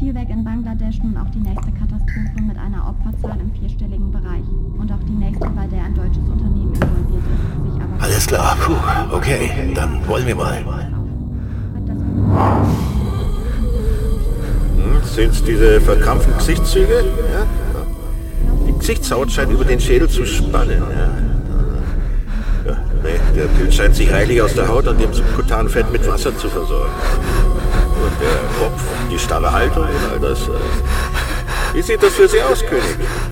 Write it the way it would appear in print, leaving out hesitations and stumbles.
Textilwerk in Bangladesch nun auch die nächste Katastrophe mit einer Opferzahl im 4-stelligen Bereich. Und auch die nächste, bei der ein deutsches Unternehmen involviert ist, sich aber... Alles klar, puh, okay, dann wollen wir mal. Sind's diese verkrampften Gesichtszüge? Ja? Die Gesichtshaut scheint über den Schädel zu spannen. Ja, nee, der Pilz scheint sich reichlich aus der Haut und dem subkutanen Fett mit Wasser zu versorgen. Und der Kopf, die starre Haltung und all das. Wie sieht das für Sie aus, König?